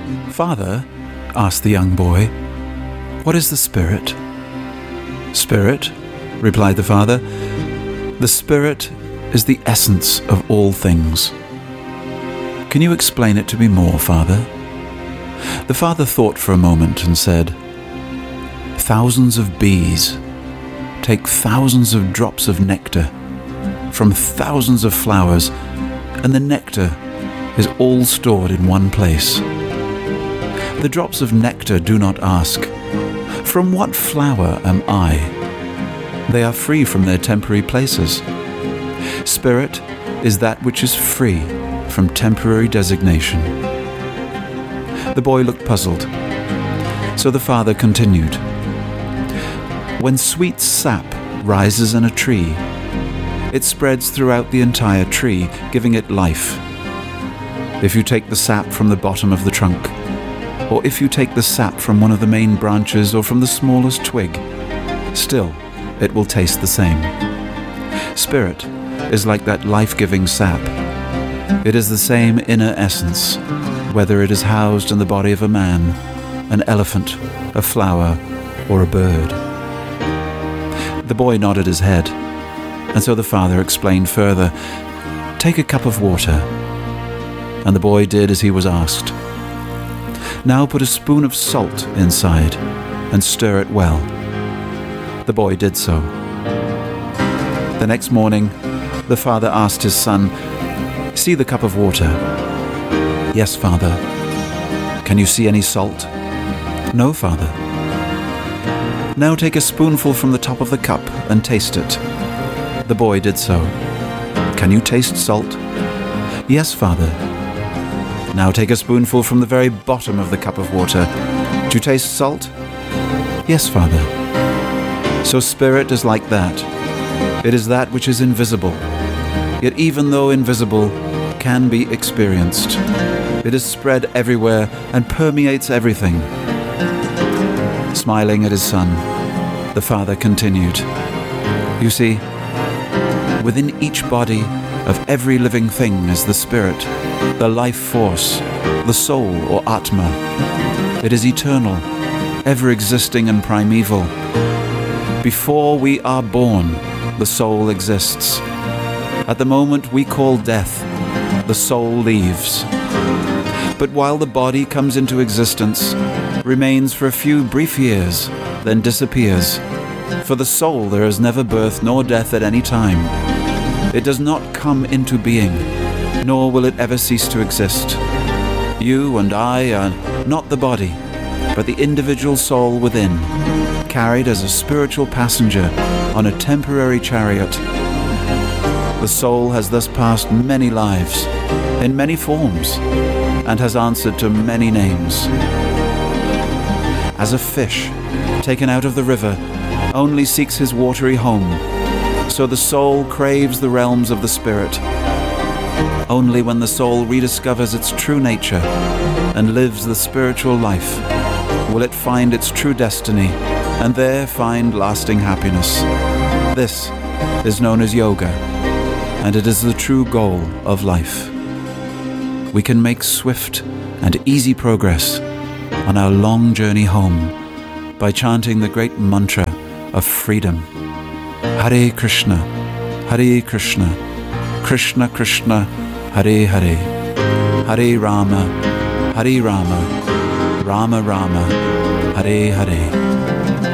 "Father," asked the young boy, "what is the spirit?" "Spirit," replied the father, "the spirit is the essence of all things." "Can you explain it to me more, Father?" The father thought for a moment and said, "Thousands of bees take thousands of drops of nectar from thousands of flowers, and the nectar is all stored in one place. The drops of nectar do not ask, 'From what flower am I?' They are free from their temporary places. Spirit is that which is free from temporary designation." The boy looked puzzled. So the father continued, "When sweet sap rises in a tree, it spreads throughout the entire tree, giving it life. If you take the sap from the bottom of the trunk, or if you take the sap from one of the main branches or from the smallest twig, still it will taste the same. Spirit is like that life-giving sap. It is the same inner essence, whether it is housed in the body of a man, an elephant, a flower, or a bird." The boy nodded his head, and so the father explained further, "Take a cup of water." And the boy did as he was asked. "Now put a spoon of salt inside and stir it well." The boy did so. The next morning, the father asked his son, "See the cup of water?" "Yes, Father." "Can you see any salt?" "No, Father." "Now take a spoonful from the top of the cup and taste it." The boy did so. "Can you taste salt?" "Yes, Father." "Now take a spoonful from the very bottom of the cup of water. Do you taste salt?" "Yes, Father." So spirit is like that. It is that which is invisible, yet even though invisible, can be experienced. It is spread everywhere and permeates everything. Smiling at his son, the father continued, "You see, within each body of every living thing is the spirit, the life force, the soul or Atma. It is eternal, ever-existing and primeval. Before we are born, the soul exists. At the moment we call death, the soul leaves. But while the body comes into existence, remains for a few brief years, then disappears. For the soul there is never birth nor death at any time. It does not come into being, nor will it ever cease to exist. You and I are not the body, but the individual soul within, carried as a spiritual passenger on a temporary chariot. The soul has thus passed many lives, in many forms, and has answered to many names. As a fish, taken out of the river, only seeks his watery home, so the soul craves the realms of the spirit. Only when the soul rediscovers its true nature and lives the spiritual life will it find its true destiny and there find lasting happiness. This is known as yoga, and it is the true goal of life. We can make swift and easy progress on our long journey home by chanting the great mantra of freedom. Hare Krishna, Hare Krishna, Krishna Krishna, Hare Hare, Hare Rama, Hare Rama, Rama Rama, Hare Hare.